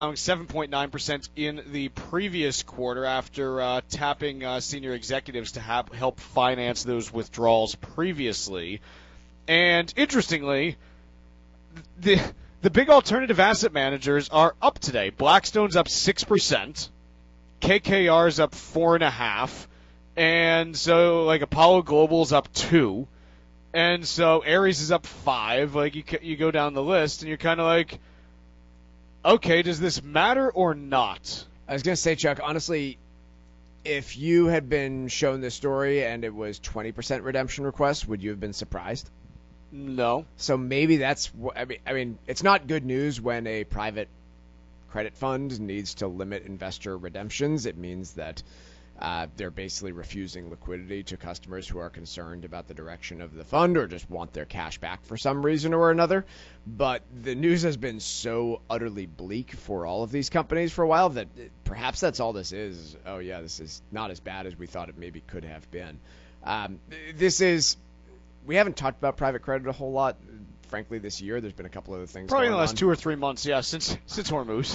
7.9% in the previous quarter after tapping senior executives to help finance those withdrawals previously. And interestingly, the big alternative asset managers are up today. Blackstone's up 6%, KKR's up 4.5%, and so like Apollo Global's up 2%, and so Ares is up 5%. Like you go down the list, and you're kind of like, okay, does this matter or not? I was going to say, Chuck, honestly, if you had been shown this story and it was 20% redemption request, would you have been surprised? No. So maybe that's I mean, it's not good news when a private credit fund needs to limit investor redemptions. It means that they're basically refusing liquidity to customers who are concerned about the direction of the fund or just want their cash back for some reason or another. But the news has been so utterly bleak for all of these companies for a while that perhaps that's all this is. Oh, yeah, this is not as bad as we thought it maybe could have been. We haven't talked about private credit a whole lot. Frankly, this year there's been a couple other things probably going in the last on. 2 or 3 months, yeah, since Hormuz.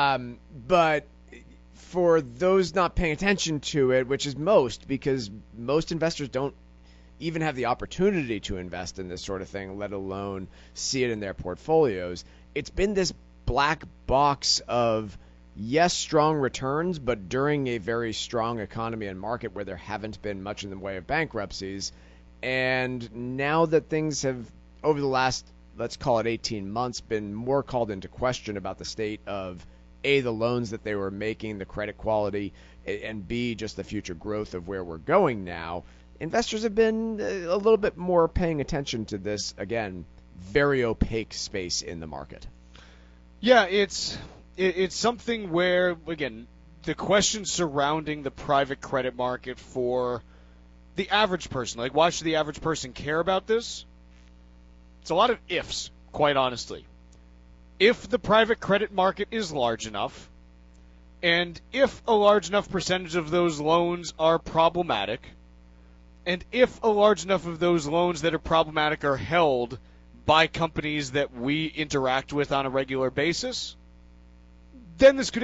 But for those not paying attention to it, which is most, because most investors don't even have the opportunity to invest in this sort of thing, let alone see it in their portfolios, it's been this black box of, yes, strong returns, but during a very strong economy and market where there haven't been much in the way of bankruptcies. And now that things have, over the last, let's call it 18 months, been more called into question about the state of, A, the loans that they were making, the credit quality, and B, just the future growth of where we're going now, investors have been a little bit more paying attention to this, again, very opaque space in the market. Yeah, it's something where, again, the questions surrounding the private credit market for the average person, like why should the average person care about this? It's a lot of ifs, quite honestly. If the private credit market is large enough, and if a large enough percentage of those loans are problematic, and if a large enough of those loans that are problematic are held by companies that we interact with on a regular basis, then this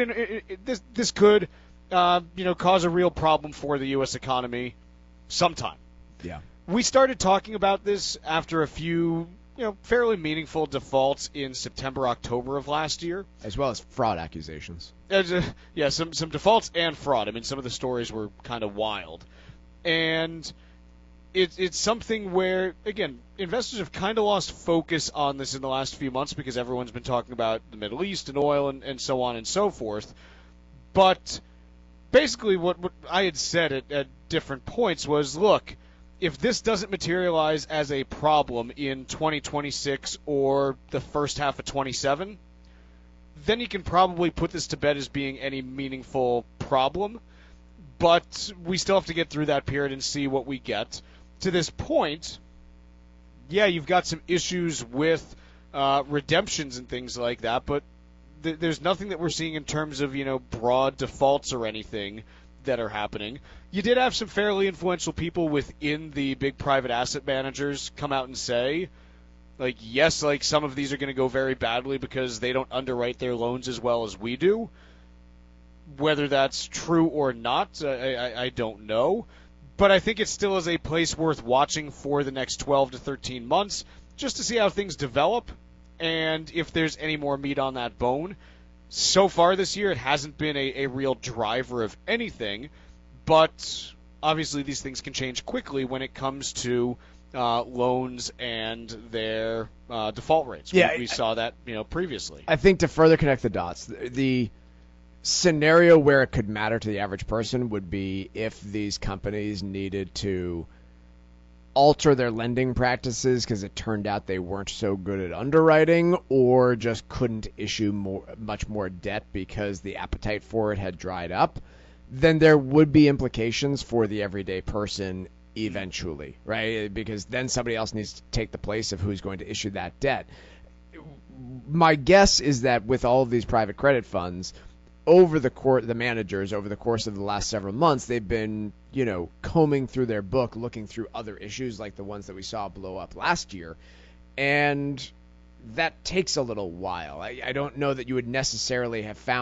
could cause a real problem for the U.S. economy sometime. Yeah. We started talking about this after a few fairly meaningful defaults in September, October of last year. As well as fraud accusations. Yeah, some defaults and fraud. I mean, some of the stories were kind of wild. And it's something where, again, investors have kind of lost focus on this in the last few months because everyone's been talking about the Middle East and oil and so on and so forth. But basically what I had said at different points was, look, if this doesn't materialize as a problem in 2026 or the first half of 27, then you can probably put this to bed as being any meaningful problem. But we still have to get through that period and see what we get. To this point, yeah, you've got some issues with redemptions and things like that, but there's nothing that we're seeing in terms of, broad defaults or anything that are happening. You did have some fairly influential people within the big private asset managers come out and say, like, yes, like some of these are going to go very badly because they don't underwrite their loans as well as we do. Whether that's true or not, I don't know. But I think it still is a place worth watching for the next 12 to 13 months just to see how things develop and if there's any more meat on that bone. So far this year, it hasn't been a real driver of anything, but obviously these things can change quickly when it comes to loans and their default rates. Yeah, we saw that previously. I think to further connect the dots, the scenario where it could matter to the average person would be if these companies needed to alter their lending practices because it turned out they weren't so good at underwriting or just couldn't issue much more debt because the appetite for it had dried up, then there would be implications for the everyday person eventually, right? Because then somebody else needs to take the place of who's going to issue that debt. My guess is that with all of these private credit funds, the managers over the course of the last several months, they've been, combing through their book, looking through other issues like the ones that we saw blow up last year, and that takes a little while. I don't know that you would necessarily have found